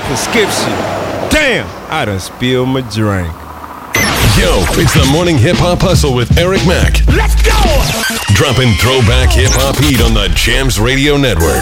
can skip shit. Damn, I done spilled my drink. Yo, it's the Morning Hip Hop Hustle with Eric Mack. Let's go! Dropping throwback hip hop heat on the Jams Radio Network.